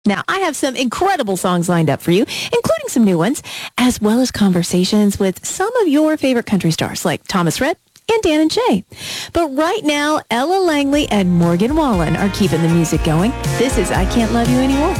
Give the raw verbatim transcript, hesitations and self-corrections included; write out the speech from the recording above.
Now, I have some incredible songs lined up for you, including some new ones, as well as conversations with some of your favorite country stars like Thomas Rhett and Dan and Shay. But right now, Ella Langley and Morgan Wallen are keeping the music going. This is I Can't Love You Anymore.